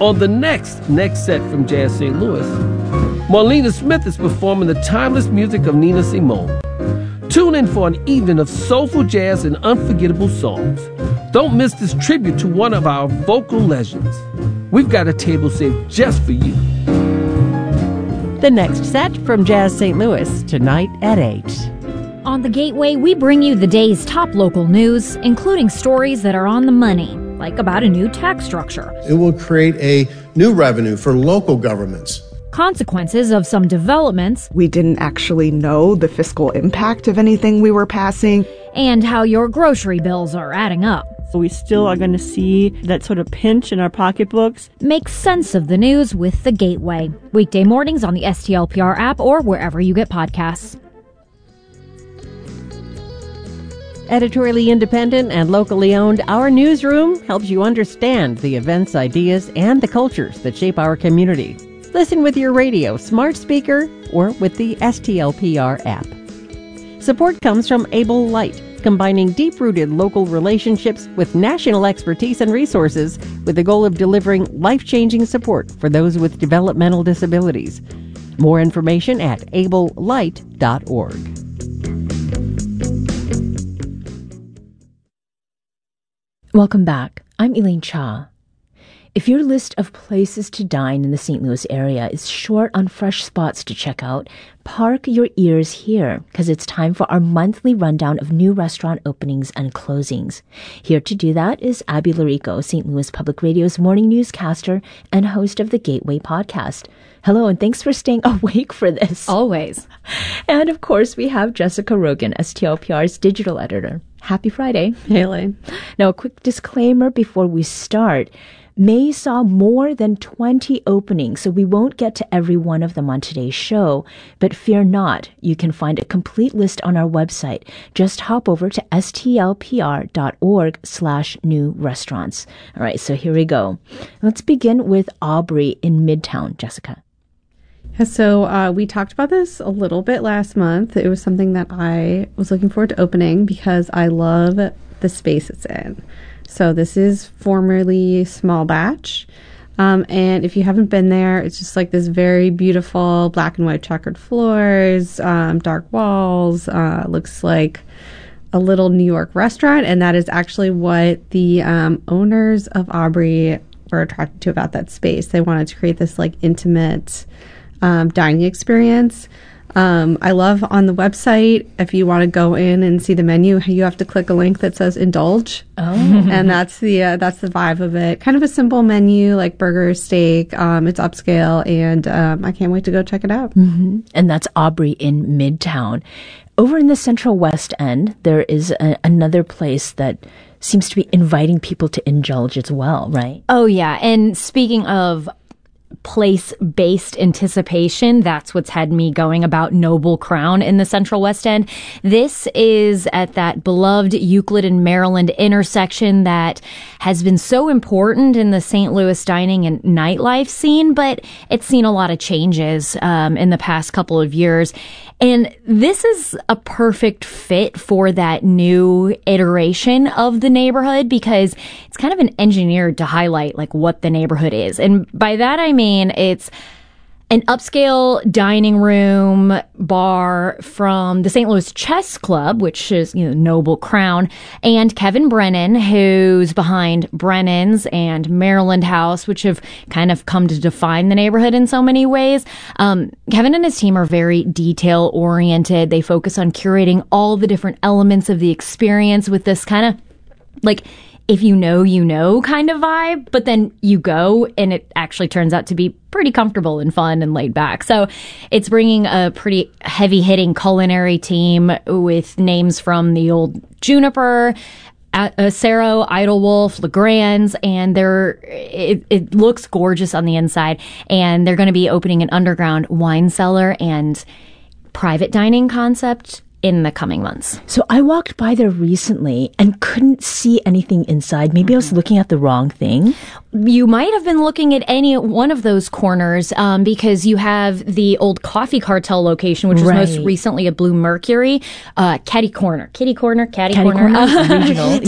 On the next set from Jazz St. Louis, Marlena Smith is performing the timeless music of Nina Simone. Tune in for an evening of soulful jazz and unforgettable songs. Don't miss this tribute to one of our vocal legends. We've got a table saved just for you. The next set from Jazz St. Louis, tonight at 8. On The Gateway, we bring you the day's top local news, including stories that are on the money, like about a new tax structure. It will create a new revenue for local governments. Consequences of some developments. We didn't actually know the fiscal impact of anything we were passing. And how your grocery bills are adding up. We still are going to see that sort of pinch in our pocketbooks. Make sense of the news with The Gateway. Weekday mornings on the STLPR app or wherever you get podcasts. Editorially independent and locally owned, our newsroom helps you understand the events, ideas, and the cultures that shape our community. Listen with your radio, smart speaker, or with the STLPR app. Support comes from Able Light, combining deep-rooted local relationships with national expertise and resources with the goal of delivering life-changing support for those with developmental disabilities. More information at ablelight.org. Welcome back. I'm Elaine Cha. If your list of places to dine in the St. Louis area is short on fresh spots to check out, park your ears here, because it's time for our monthly rundown of new restaurant openings and closings. Here to do that is Abby Larico, St. Louis Public Radio's morning newscaster and host of the Gateway podcast. Hello, and thanks for staying awake for this. Always. And of course, we have Jessica Rogan, STLPR's digital editor. Happy Friday. Hey, Elaine. Now, a quick disclaimer before we start. May saw more than 20 openings, so we won't get to every one of them on today's show. But fear not, you can find a complete list on our website. Just hop over to stlpr.org/new restaurants. All right, so here we go. Let's begin with Aubrey in Midtown. Jessica. So we talked about this a little bit last month. It was something that I was looking forward to opening because I love the space it's in. So this is formerly Small Batch. And if you haven't been there, it's just like this very beautiful black and white checkered floors, dark walls, looks like a little New York restaurant. And that is actually what the owners of Aubrey were attracted to about that space. They wanted to create this like intimate dining experience. I love on the website, if you want to go in and see the menu, you have to click a link that says indulge. Oh. And that's the vibe of it. Kind of a simple menu, like burger, steak. It's upscale, and I can't wait to go check it out. Mm-hmm. And that's Aubrey in Midtown. Over in the Central West End, there is another place that seems to be inviting people to indulge as well, right? Oh, yeah. And speaking of place-based anticipation, that's what's had me going about Noble Crown in the Central West End. This is at that beloved Euclid and Maryland intersection that has been so important in the St. Louis dining and nightlife scene, but it's seen a lot of changes in the past couple of years. And this is a perfect fit for that new iteration of the neighborhood because it's kind of an engineered to highlight like what the neighborhood is. And by that I mean it's an upscale dining room bar from the St. Louis Chess Club, which is, Noble Crown, and Kevin Brennan, who's behind Brennan's and Maryland House, which have kind of come to define the neighborhood in so many ways. Kevin and his team are very detail-oriented. They focus on curating all the different elements of the experience with this kind of, like, if you know kind of vibe, but then you go and it actually turns out to be pretty comfortable and fun and laid back. So it's bringing a pretty heavy hitting culinary team with names from the old Juniper, Cerro, Idlewolf, LeGrand's, and it looks gorgeous on the inside. And they're going to be opening an underground wine cellar and private dining concept in the coming months. So I walked by there recently and couldn't see anything inside. Maybe I was looking at the wrong thing. You might have been looking at any one of those corners because you have the old Coffee Cartel location, which was most recently a Blue Mercury, Caddy Corner, Regional.